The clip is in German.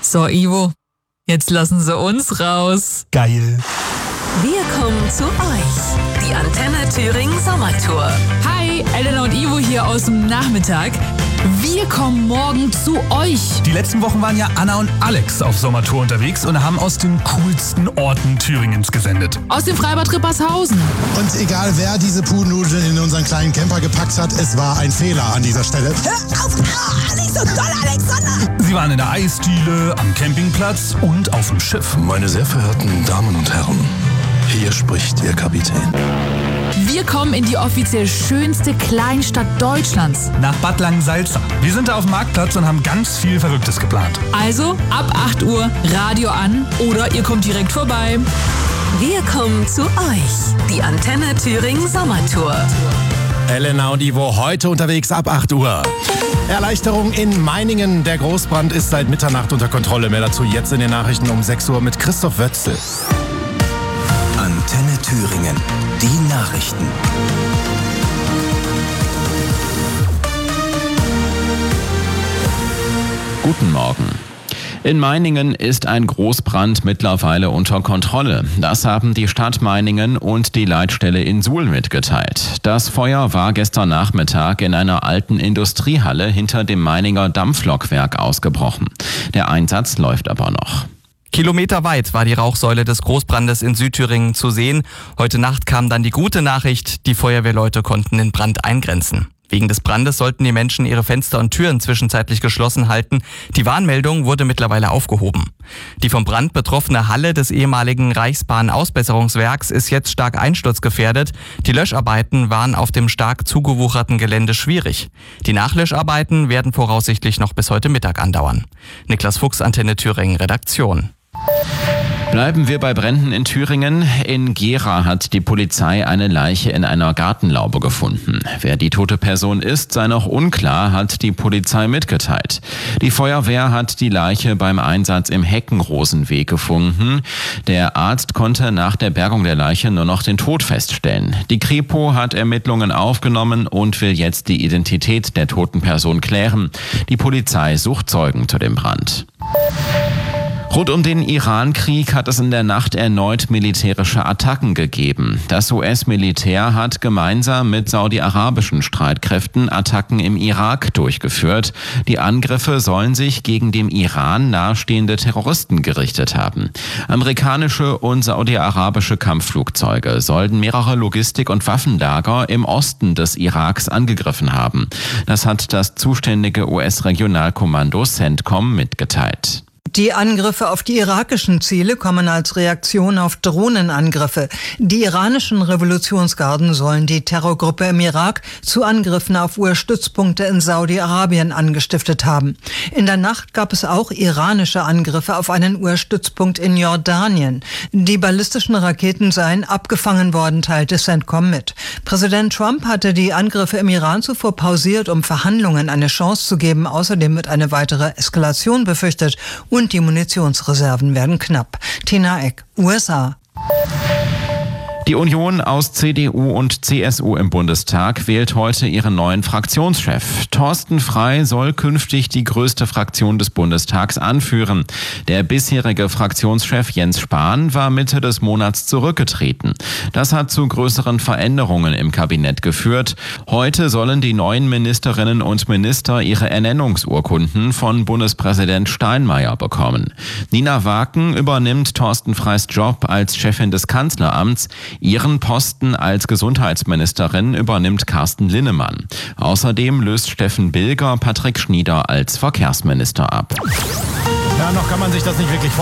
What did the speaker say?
So, Ivo, jetzt lassen Sie uns raus. Geil. Wir kommen zu euch. Die Antenne Thüringen Sommertour. Hi, Elena und Ivo hier aus dem Nachmittag. Wir kommen morgen zu euch. Die letzten Wochen waren ja Anna und Alex auf Sommertour unterwegs und haben aus den coolsten Orten Thüringens gesendet. Aus dem Freibad Rippershausen. Und egal wer diese Pudelnudeln in unseren kleinen Camper gepackt hat, es war ein Fehler an dieser Stelle. Hör auf! Nicht so doll, Alexander! Sie waren in der Eisdiele, am Campingplatz und auf dem Schiff. Meine sehr verehrten Damen und Herren, hier spricht Ihr Kapitän. Wir kommen in die offiziell schönste Kleinstadt Deutschlands. Nach Bad Langensalza. Wir sind da auf dem Marktplatz und haben ganz viel Verrücktes geplant. Also ab 8 Uhr Radio an oder ihr kommt direkt vorbei. Wir kommen zu euch. Die Antenne Thüringen Sommertour. Elena und Ivo heute unterwegs ab 8 Uhr. Erleichterung in Meiningen. Der Großbrand ist seit Mitternacht unter Kontrolle. Mehr dazu jetzt in den Nachrichten um 6 Uhr mit Christoph Wötzl. Antenne Thüringen. Die Nachrichten. Guten Morgen. In Meiningen ist ein Großbrand mittlerweile unter Kontrolle. Das haben die Stadt Meiningen und die Leitstelle in Suhl mitgeteilt. Das Feuer war gestern Nachmittag in einer alten Industriehalle hinter dem Meininger Dampflokwerk ausgebrochen. Der Einsatz läuft aber noch. Kilometerweit war die Rauchsäule des Großbrandes in Südthüringen zu sehen. Heute Nacht kam dann die gute Nachricht, die Feuerwehrleute konnten den Brand eingrenzen. Wegen des Brandes sollten die Menschen ihre Fenster und Türen zwischenzeitlich geschlossen halten. Die Warnmeldung wurde mittlerweile aufgehoben. Die vom Brand betroffene Halle des ehemaligen Reichsbahn-Ausbesserungswerks ist jetzt stark einsturzgefährdet. Die Löscharbeiten waren auf dem stark zugewucherten Gelände schwierig. Die Nachlöscharbeiten werden voraussichtlich noch bis heute Mittag andauern. Niklas Fuchs, Antenne Thüringen, Redaktion. Bleiben wir bei Bränden in Thüringen. In Gera hat die Polizei eine Leiche in einer Gartenlaube gefunden. Wer die tote Person ist, sei noch unklar, hat die Polizei mitgeteilt. Die Feuerwehr hat die Leiche beim Einsatz im Heckenrosenweg gefunden. Der Arzt konnte nach der Bergung der Leiche nur noch den Tod feststellen. Die Kripo hat Ermittlungen aufgenommen und will jetzt die Identität der toten Person klären. Die Polizei sucht Zeugen zu dem Brand. Rund um den Iran-Krieg hat es in der Nacht erneut militärische Attacken gegeben. Das US-Militär hat gemeinsam mit saudi-arabischen Streitkräften Attacken im Irak durchgeführt. Die Angriffe sollen sich gegen dem Iran nahestehende Terroristen gerichtet haben. Amerikanische und saudi-arabische Kampfflugzeuge sollten mehrere Logistik- und Waffenlager im Osten des Iraks angegriffen haben. Das hat das zuständige US-Regionalkommando CENTCOM mitgeteilt. Die Angriffe auf die irakischen Ziele kommen als Reaktion auf Drohnenangriffe. Die iranischen Revolutionsgarden sollen die Terrorgruppe im Irak zu Angriffen auf US-Stützpunkte in Saudi-Arabien angestiftet haben. In der Nacht gab es auch iranische Angriffe auf einen US-Stützpunkt in Jordanien. Die ballistischen Raketen seien abgefangen worden, teilte CENTCOM mit. Präsident Trump hatte die Angriffe im Iran zuvor pausiert, um Verhandlungen eine Chance zu geben. Außerdem wird eine weitere Eskalation befürchtet und die Munitionsreserven werden knapp. Tina Eck, USA. Die Union aus CDU und CSU im Bundestag wählt heute ihren neuen Fraktionschef. Thorsten Frey soll künftig die größte Fraktion des Bundestags anführen. Der bisherige Fraktionschef Jens Spahn war Mitte des Monats zurückgetreten. Das hat zu größeren Veränderungen im Kabinett geführt. Heute sollen die neuen Ministerinnen und Minister ihre Ernennungsurkunden von Bundespräsident Steinmeier bekommen. Nina Waken übernimmt Thorsten Freys Job als Chefin des Kanzleramts. Ihren Posten als Gesundheitsministerin übernimmt Carsten Linnemann. Außerdem löst Steffen Bilger Patrick Schnieder als Verkehrsminister ab. Ja, noch kann man sich das nicht wirklich vorstellen.